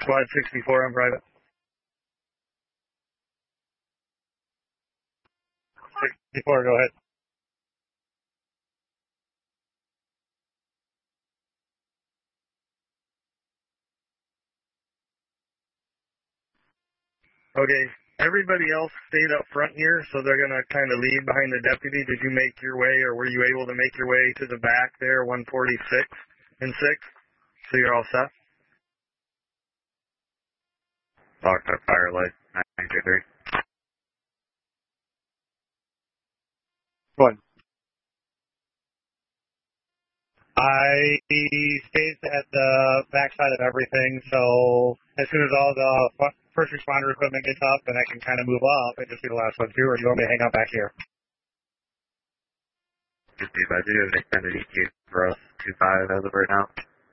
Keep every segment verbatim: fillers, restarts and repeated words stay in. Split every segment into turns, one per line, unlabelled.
Squad sixty-four on private. sixty-four, go ahead. Okay, everybody else stayed up front here, so they're going to kind of leave behind the deputy. Did you make your way, or were you able to make your way to the back there, one forty-six and six? So you're all set? Locked up Firelight, nine two three. Go ahead. I stayed at the backside of everything, so as soon as all the first responder equipment gets up, then I can kind of move up and just be the last one through, or do you want me to hang out back here? Just do that. Do you have an extended E Q for us? two five as of right now?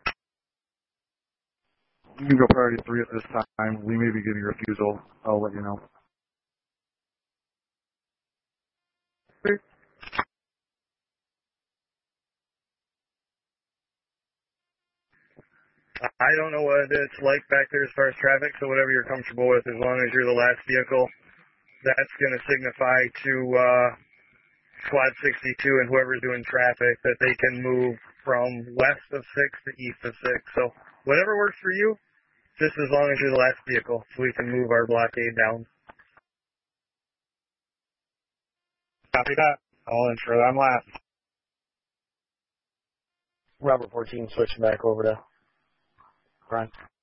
You can go priority three at this time. We may be getting a refusal. I'll let you know.
I don't know what it's like back there as far as traffic, so whatever you're comfortable with, as long as you're the last vehicle, that's going to signify to uh, Squad sixty-two and whoever's doing traffic that they can move from west of six to east of six. So whatever works for you, just as long as you're the last vehicle, so we can move our blockade down. Copy that. I'll ensure that I'm last.
Robert fourteen, switching back over to Brian.